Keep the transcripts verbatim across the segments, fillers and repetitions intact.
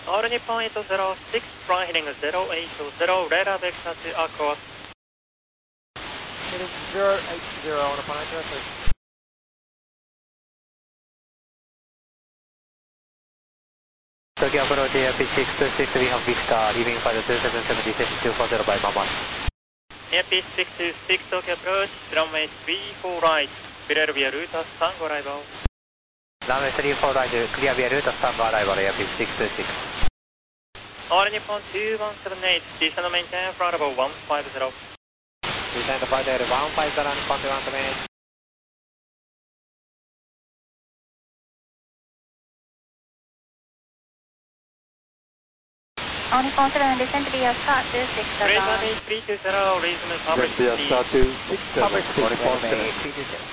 All Nippon eight zero six, fly heading zero eight zero, radar vector to Aqua. Heading zero eight zero on upon entry. Tokyo approach Airfield six two six, we have Victor, leaving flight two seven seven descent two four zero by Mama. Airfield six two six, Tokyo approach, runway three four right, Philadelphia route Tango arrival. Runway three four right, clear via route Tango arrival, Airfield six two six. All Nippon two one seven eight, descend maintain flight level one five zero. Descend flight level one five zero, Nippon two one seven eight. All Nippon seven, descend via star two six seven. Radar three two zero, reasonable public Via speed. star two six seven. Public speed, Nippon seven. three two zero.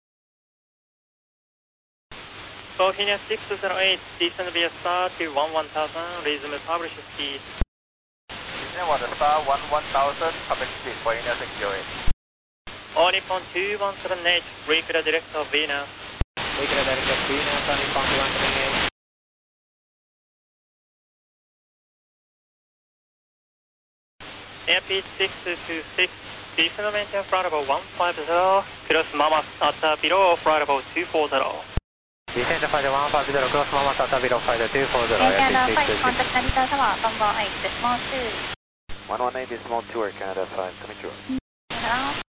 Bohemia six zero eight, descend via star to one one thousand, reasonable public speed. Descend was star one one thousand, public speed, Bohemia six zero eight. All Nippon two one seven eight, recruit direct of Venus. Recruit direct of Venus, Nippon two one seven eight. Airfield six two six, descend maintain flight level one five zero, cross Mamas at below flight level two four zero. Descend flight one five zero, cross Mamas at below flight two four zero, Canada Airfield six two five, six. contact Narita Tower, one one eight, decimal two. one one eight decimal two, Canada five, coming through. Hello?